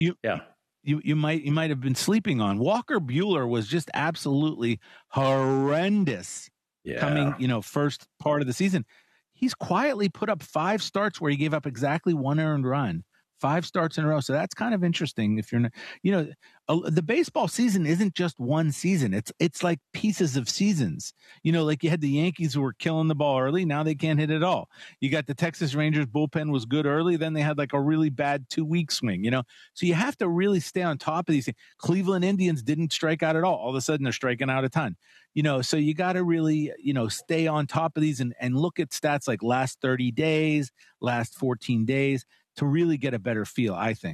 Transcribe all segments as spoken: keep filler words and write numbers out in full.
You, yeah. You you might you might have been sleeping on. Walker Buehler was just absolutely horrendous yeah. coming, you know, first part of the season. He's quietly put up five starts where he gave up exactly one earned run, five starts in a row. So that's kind of interesting. If you're not, you know, uh, the baseball season isn't just one season. It's it's like pieces of seasons. You know, like you had the Yankees who were killing the ball early. Now they can't hit it all. You got the Texas Rangers bullpen was good early. Then they had like a really bad two week swing, you know, so you have to really stay on top of these things. Cleveland Indians didn't strike out at all. All of a sudden they're striking out a ton, you know, so you got to really, you know, stay on top of these and, and look at stats like last thirty days, last fourteen days to really get a better feel, I think.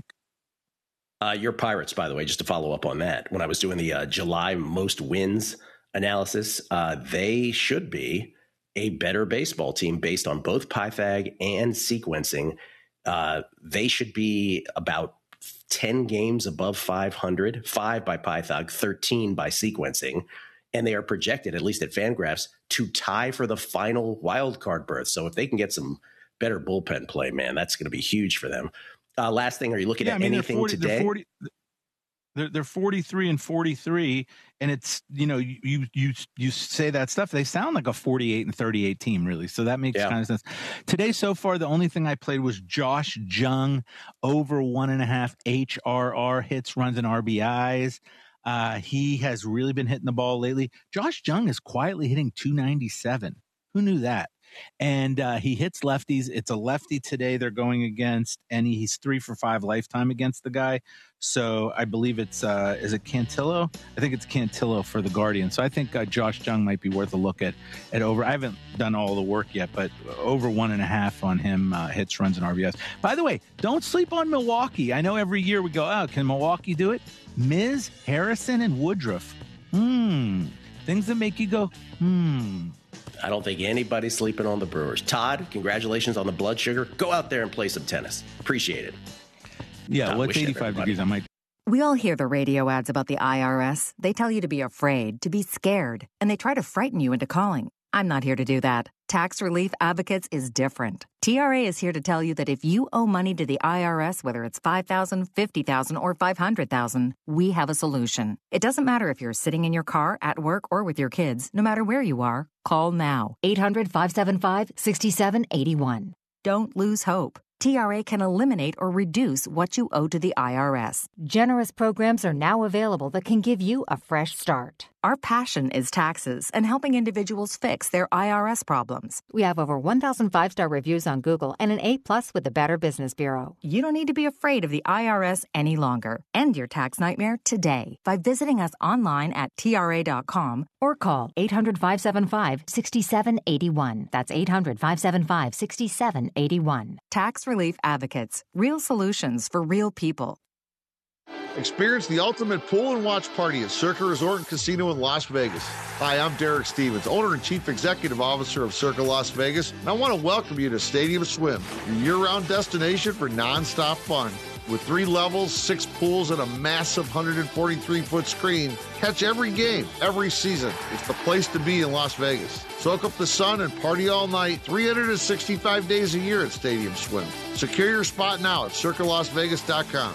Uh, your Pirates, by the way, just to follow up on that, when I was doing the uh, July most wins analysis, uh, they should be a better baseball team based on both Pythag and sequencing. Uh, they should be about ten games above five hundred, five by Pythag, thirteen by sequencing. And they are projected, at least at Fangraphs, to tie for the final wild card berth. So if they can get some better bullpen play, man, that's going to be huge for them. Uh, last thing, are you looking yeah, at I mean, anything forty, today? They're, forty, they're, they're forty-three and forty-three, and it's, you know, you, you you you say that stuff, they sound like a forty-eight and thirty-eight team, really. So that makes yeah. kind of sense. Today, so far, the only thing I played was Josh Jung over one and a half H R R hits, runs, and R B Is. Uh, he has really been hitting the ball lately. Josh Jung is quietly hitting two ninety-seven. Who knew that? And uh, he hits lefties. It's a lefty today they're going against, and he's three for five lifetime against the guy. So I believe it's, uh, is it Cantillo? I think it's Cantillo for the Guardian. So I think uh, Josh Jung might be worth a look at, at over. I haven't done all the work yet, but over one and a half on him, uh, hits, runs, and R B Is. By the way, don't sleep on Milwaukee. I know every year we go, oh, can Milwaukee do it? Miz, Harrison, and Woodruff. Hmm. Things that make you go, hmm. I don't think anybody's sleeping on the Brewers. Todd, congratulations on the blood sugar. Go out there and play some tennis. Appreciate it. Yeah, well, it's eighty-five degrees. I might. We all hear the radio ads about the I R S. They tell you to be afraid, to be scared, and they try to frighten you into calling. I'm not here to do that. Tax Relief Advocates is different. T R A is here to tell you that if you owe money to the I R S, whether it's five thousand dollars, fifty thousand dollars, or five hundred thousand dollars, we have a solution. It doesn't matter if you're sitting in your car, at work, or with your kids. No matter where you are, call now. eight hundred, five seven five, six seven eight one. Don't lose hope. T R A can eliminate or reduce what you owe to the I R S. Generous programs are now available that can give you a fresh start. Our passion is taxes and helping individuals fix their I R S problems. We have over one thousand five-star reviews on Google and an A plus with the Better Business Bureau. You don't need to be afraid of the I R S any longer. End your tax nightmare today by visiting us online at T R A dot com or call eight hundred, five seven five, six seven eight one. That's eight hundred, five seven five, six seven eight one. Tax Relief Advocates. Real solutions for real people. Experience the ultimate pool and watch party at Circa Resort and Casino in Las Vegas. Hi, I'm Derek Stevens, owner and chief executive officer of Circa Las Vegas, and I want to welcome you to Stadium Swim, your year-round destination for non-stop fun. With three levels, six pools, and a massive one hundred forty-three foot screen, catch every game, every season. It's the place to be in Las Vegas. Soak up the sun and party all night, three hundred sixty-five days a year at Stadium Swim. Secure your spot now at Circa Las Vegas dot com.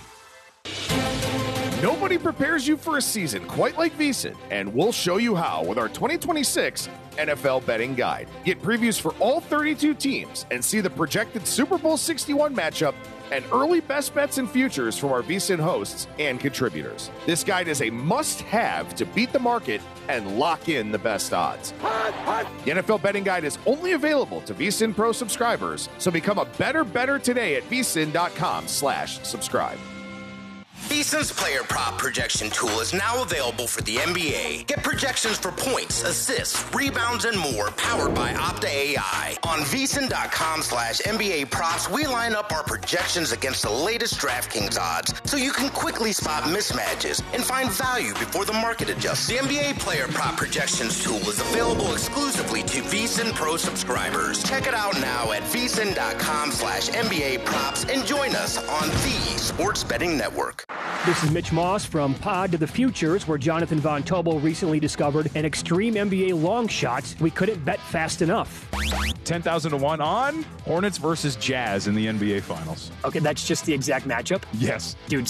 Nobody prepares you for a season quite like VSiN, and we'll show you how with our twenty twenty-six N F L Betting Guide. Get previews for all thirty-two teams and see the projected Super Bowl sixty-one matchup and early best bets and futures from our VSiN hosts and contributors. This guide is a must-have to beat the market and lock in the best odds. The N F L Betting Guide is only available to VSiN Pro subscribers, so become a better better today at VSiN dot com slash subscribe. VSiN's player prop projection tool is now available for the N B A. Get projections for points, assists, rebounds, and more powered by Opta A I. On VSiN dot com slash N B A props, we line up our projections against the latest DraftKings odds so you can quickly spot mismatches and find value before the market adjusts. The N B A player prop projections tool is available exclusively to VSiN Pro subscribers. Check it out now at VSiN dot com slash N B A props and join us on the Sports Betting Network. This is Mitch Moss from Pod to the Futures, where Jonathan Von Tobel recently discovered an extreme N B A long shot we couldn't bet fast enough. ten thousand to one on Hornets versus Jazz in the N B A Finals. Okay, that's just the exact matchup? Yes. Dude,